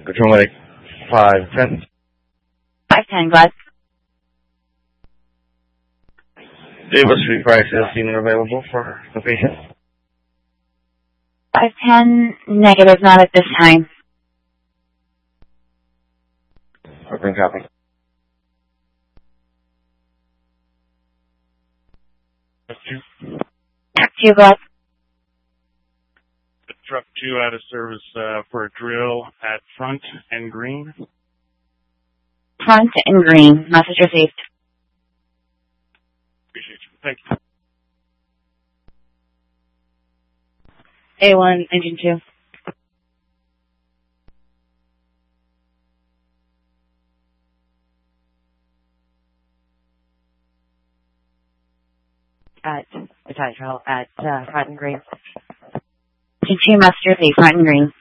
Control medic 510. 510, Glad. Davis Street Fire Sales Unit available for the patient. 510, negative, not at this time. Open copy. Back to you, Glad. Truck 2 out of service for a drill at Front and Green. Front and Green. Message received. Appreciate you. Thank you. A1, Engine 2. At Front and Green. Engine 2, Message received. Front and Green.